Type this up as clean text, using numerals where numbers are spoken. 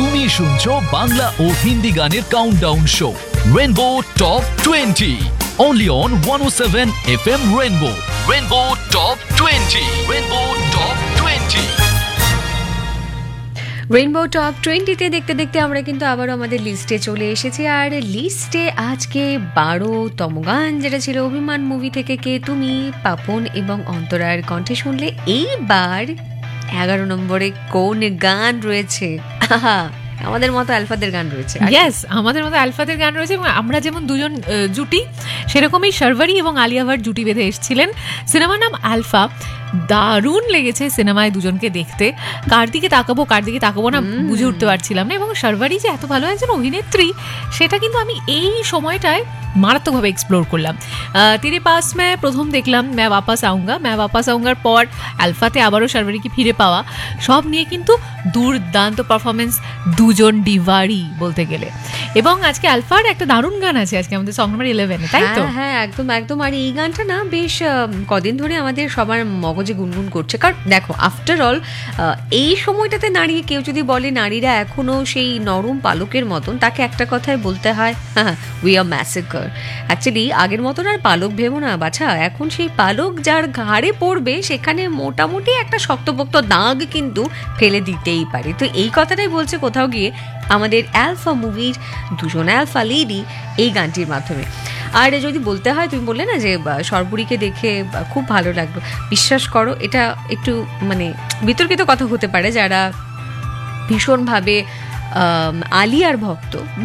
তুমি শুনছো বাংলা ও হিন্দি গানের countdown show rainbow top 20 only on 107 FM Rainbow. Rainbow Top 20. Rainbow Top 20. Rainbow top 20-তে দেখতে দেখতে আমরা কিন্তু আবারও আমাদের লিস্টে চলে এসেছি। আর লিস্টে আজকে 12তম গান, যেটা ছিল অভিমান মুভি থেকে কে তুমি, পাপন এবং অন্তরায়ের কণ্ঠে শুনলে। এইবার 11 নম্বরে কোন গান রয়েছে? আমাদের মতো আলফাদের গান রয়েছে। ইয়েস, আমাদের মতো আলফাদের গান রয়েছে। এবং আমরা যেমন দুজন জুটি, সেরকমই শারভারি এবং আলিয়া ভাট জুটি বেঁধে এসেছিলেন। সিনেমার নাম আলফা। দারুণ লেগেছে সিনেমায় দুজনকে দেখতে। কার দিকে তাকাবো না বুঝে উঠতে পারছিলাম না। এবং শারভারি যে এত ভালো একজন অভিনেত্রী, সেটা কিন্তু আমি এই সময়টায় মারাত্মকভাবে এক্সপ্লোর করলাম। তেরে পাস মে প্রথম দেখলাম, ম্যা ওয়াপাস আউঙ্গার পর আলফাতে আবারও শারভারিকে ফিরে পাওয়া, সব নিয়ে কিন্তু দুর্দান্ত পারফরমেন্স দুজন ডিভারি বলতে গেলে। এবং আজকে আলফার একটা দারুণ গান আছে আজকে আমাদের সং নাম্বার 11, তাই তো? হ্যাঁ, একদম একদম। আর এই গানটা না বেশ কদিন ধরে আমাদের সবার মগজে গুনগুন করছে। কারণ দেখো, আফটার অল এই সময়টাতে দাঁড়িয়ে কেউ যদি বলে নারীরা এখনো সেই নরম পালকের মতন, তাকে একটা কথাই বলতে হয়, উই আর ম্যাসেকার। অ্যাকচুয়ালি আগের মতন আর পালক ভেবো না বাছা, এখন সেই পালক যার ঘাড়ে পড়বে সেখানে মোটামুটি একটা শক্তপোক্ত দাগ কিন্তু ফেলে দিতেই পারে। তো এই কথাটাই বলছে কোথাও গিয়ে আমাদের আলফা মুভির দুজন আলফা লিডি এই গানটির মাধ্যমে। আর যদি বলতে হয়, তুমি বললে না যে সরপুরিকে দেখে খুব ভালো লাগলো, বিশ্বাস করো এটা একটু মানে বিতর্কিত কথা হতে পারে যারা ভীষণভাবে আলিয়ার ভক্ত